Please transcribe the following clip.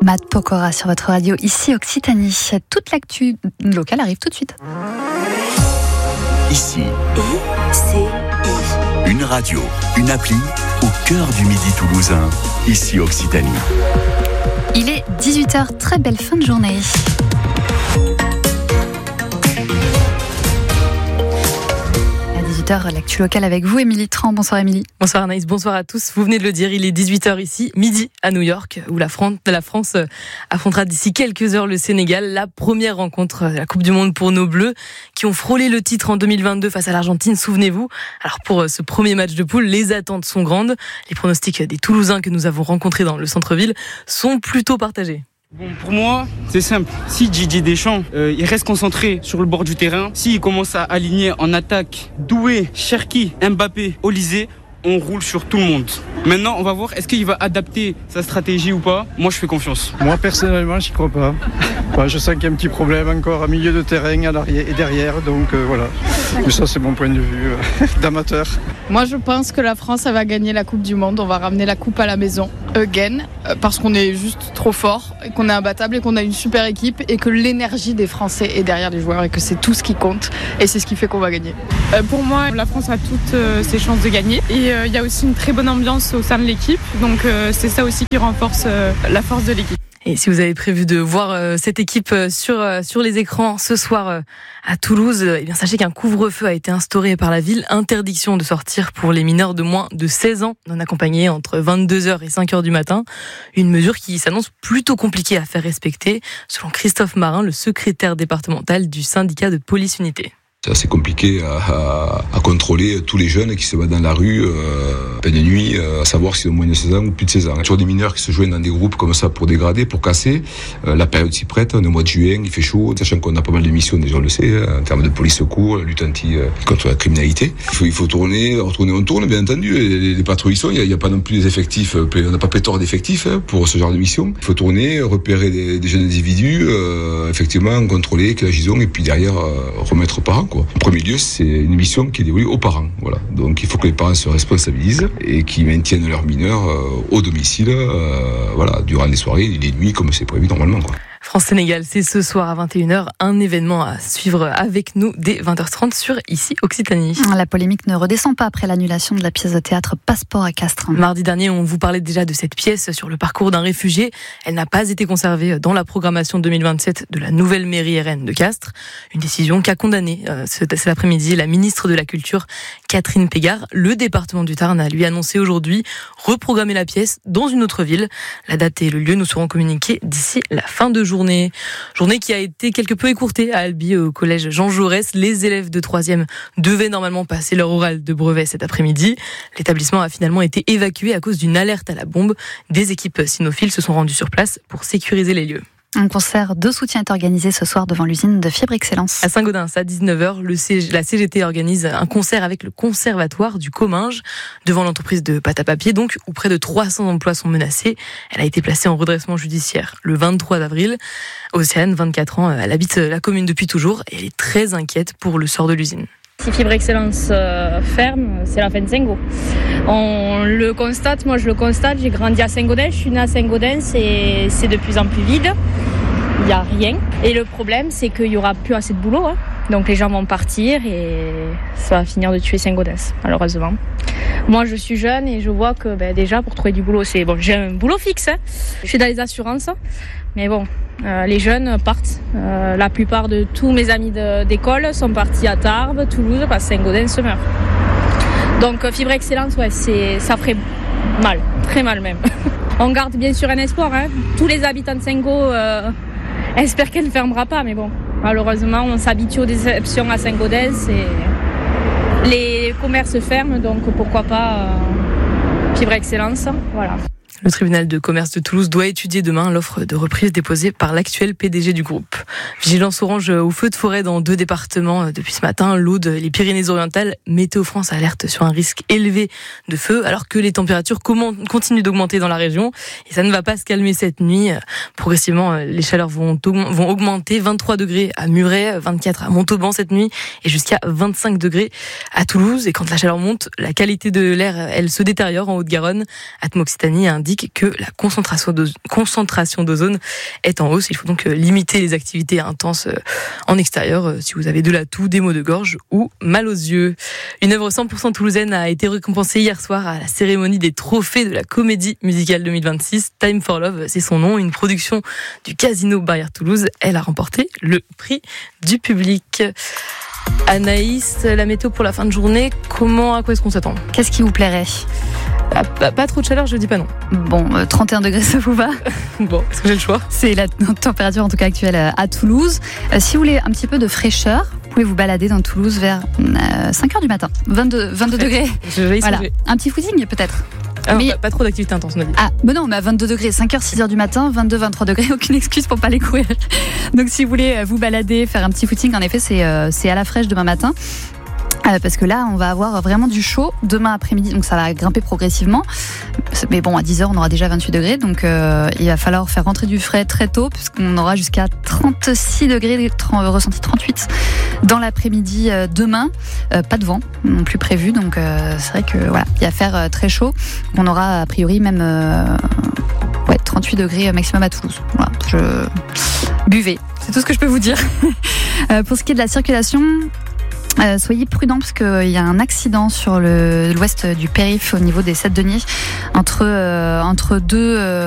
Matt Pokora sur votre radio, ici Occitanie. Toute l'actu locale arrive tout de suite. Ici, une radio, une appli au cœur du Midi toulousain. Ici Occitanie. Il est 18h, très belle fin de journée. L'actu locale avec vous, Émilie Tran. Bonsoir Émilie. Bonsoir Anaïs, bonsoir à tous. Vous venez de le dire, il est 18h ici, midi à New York, où la France affrontera d'ici quelques heures le Sénégal. La première rencontre de la Coupe du Monde pour nos Bleus, qui ont frôlé le titre en 2022 face à l'Argentine, souvenez-vous. Alors pour ce premier match de poule, les attentes sont grandes. Les pronostics des Toulousains que nous avons rencontrés dans le centre-ville sont plutôt partagés. Bon, pour moi, c'est simple. Si Didier Deschamps, il reste concentré sur le bord du terrain, s'il commence à aligner en attaque Doué, Cherki, Mbappé, Olysée, on roule sur tout le monde. Maintenant, on va voir, est-ce qu'il va adapter sa stratégie ou pas ? Moi, je fais confiance. Moi, personnellement, j'y crois pas. Je sens qu'il y a un petit problème encore à milieu de terrain, à l'arrière et derrière, donc voilà. Mais ça, c'est mon point de vue d'amateur. Moi, je pense que la France, elle va gagner la Coupe du Monde. On va ramener la coupe à la maison, again, parce qu'on est juste trop fort, et qu'on est imbattable, et qu'on a une super équipe, et que l'énergie des Français est derrière les joueurs, et que c'est tout ce qui compte, et c'est ce qui fait qu'on va gagner. Pour moi, la France a toutes ses chances de gagner, et il y a aussi une très bonne ambiance au sein de l'équipe, donc c'est ça aussi qui renforce la force de l'équipe. Et si vous avez prévu de voir cette équipe sur les écrans ce soir à Toulouse, eh bien sachez qu'un couvre-feu a été instauré par la ville. Interdiction de sortir pour les mineurs de moins de 16 ans non accompagnés entre 22h et 5h du matin. Une mesure qui s'annonce plutôt compliquée à faire respecter, selon Christophe Marin, le secrétaire départemental du syndicat de police unité. C'est assez compliqué à contrôler tous les jeunes qui se battent dans la rue peine de nuit, à savoir s'ils ont moins de 16 ans ou plus de 16 ans. Sur des mineurs qui se joignent dans des groupes comme ça pour dégrader, pour casser, la période s'y prête, on est au mois de juin, il fait chaud, sachant qu'on a pas mal de missions, déjà on le sait, en termes de police secours, la lutte contre la criminalité. Il faut tourner, on tourne bien entendu, les patrouilles sont, il n'y a pas non plus des effectifs, on n'a pas pléthore d'effectifs pour ce genre de mission. Il faut tourner, repérer des jeunes individus, effectivement contrôler quel âge ils ont et puis derrière remettre aux parents. En premier lieu, c'est une mission qui est dévolue aux parents. Voilà. Donc il faut que les parents se responsabilisent et qu'ils maintiennent leurs mineurs au domicile durant les soirées et les nuits comme c'est prévu normalement. France-Sénégal, c'est ce soir à 21h, un événement à suivre avec nous dès 20h30 sur Ici Occitanie. La polémique ne redescend pas après l'annulation de la pièce de théâtre Passeport à Castres. Mardi dernier, on vous parlait déjà de cette pièce sur le parcours d'un réfugié. Elle n'a pas été conservée dans la programmation 2027 de la nouvelle mairie RN de Castres. Une décision qu'a condamnée cet après-midi la ministre de la Culture, Catherine Pégard. Le département du Tarn a lui annoncé aujourd'hui reprogrammer la pièce dans une autre ville. La date et le lieu nous seront communiqués d'ici la fin de journée. Journée qui a été quelque peu écourtée à Albi au collège Jean Jaurès. Les élèves de 3e devaient normalement passer leur oral de brevet cet après-midi. L'établissement a finalement été évacué à cause d'une alerte à la bombe. Des équipes cynophiles se sont rendues sur place pour sécuriser les lieux. Un concert de soutien est organisé ce soir devant l'usine de Fibre Excellence. À Saint-Gaudens, à 19h, la CGT organise un concert avec le conservatoire du Comminges, devant l'entreprise de pâte à papier, donc, où près de 300 emplois sont menacés. Elle a été placée en redressement judiciaire le 23 avril. Océane, 24 ans, elle habite la commune depuis toujours et elle est très inquiète pour le sort de l'usine. Si Fibre Excellence ferme, c'est la fin de Saint-Gaud. On le constate, moi je le constate, j'ai grandi à Saint-Gaudens, je suis née à Saint-Gaudens et c'est de plus en plus vide. Il n'y a rien. Et le problème, c'est qu'il n'y aura plus assez de boulot. Donc les gens vont partir et ça va finir de tuer Saint-Gaudens, malheureusement. Moi, je suis jeune et je vois que déjà, pour trouver du boulot, c'est bon. J'ai un boulot fixe. Je suis dans les assurances. Mais bon, les jeunes partent. La plupart de tous mes amis d'école sont partis à Tarbes, Toulouse, parce que Saint-Gaudens se meurt. Donc Fibre Excellence, ça ferait mal, très mal même. On garde bien sûr un espoir. Tous les habitants de Saint-Gaud espèrent qu'elle ne fermera pas, mais bon, malheureusement, on s'habitue aux déceptions à Saint-Gaudens et les commerces ferment, donc pourquoi pas Fibre Excellence, voilà. Le tribunal de commerce de Toulouse doit étudier demain l'offre de reprise déposée par l'actuel PDG du groupe. Vigilance orange au feu de forêt dans 2 départements depuis ce matin, l'Aude, les Pyrénées-Orientales. Météo France alerte sur un risque élevé de feu alors que les températures continuent d'augmenter dans la région. Et ça ne va pas se calmer cette nuit. Progressivement, les chaleurs vont augmenter. 23 degrés à Muret, 24 à Montauban cette nuit et jusqu'à 25 degrés à Toulouse. Et quand la chaleur monte, la qualité de l'air, elle se détériore en Haute-Garonne. Atmo Occitanie indique indique que la concentration d'ozone est en hausse. Il faut donc limiter les activités intenses en extérieur si vous avez de la toux, des maux de gorge ou mal aux yeux. Une œuvre 100% toulousaine a été récompensée hier soir à la cérémonie des trophées de la Comédie Musicale 2026. Time for Love, c'est son nom, une production du Casino Barrière Toulouse. Elle a remporté le prix du public. Anaïs, la météo pour la fin de journée, à quoi est-ce qu'on s'attend ? Qu'est-ce qui vous plairait ? Pas trop de chaleur, je dis pas non. Bon, 31 degrés, ça vous va ? Bon, est-ce que j'ai le choix ? C'est la température en tout cas actuelle à Toulouse. Si vous voulez un petit peu de fraîcheur, vous pouvez vous balader dans Toulouse vers 5h du matin. 22 degrés. Voilà. Un petit footing peut-être. Ah, mais pas trop d'activité intense, on a dit. Ah, ben non, mais à 22 degrés, 5h, 6h du matin, 22, 23 degrés, aucune excuse pour pas aller courir. Donc si vous voulez vous balader, faire un petit footing, en effet, c'est à la fraîche demain matin. Parce que là, on va avoir vraiment du chaud demain après-midi, donc ça va grimper progressivement. Mais bon, à 10h, on aura déjà 28 degrés, donc il va falloir faire rentrer du frais très tôt, puisqu'on aura jusqu'à 36 degrés, ressenti 38 dans l'après-midi demain. Pas de vent non plus prévu, donc c'est vrai que voilà, il va faire très chaud. On aura a priori même 38 degrés maximum à Toulouse. Voilà, buvez, c'est tout ce que je peux vous dire. Pour ce qui est de la circulation, soyez prudents parce qu'il y a un accident sur l'ouest du périph' au niveau des Sept-Denis entre deux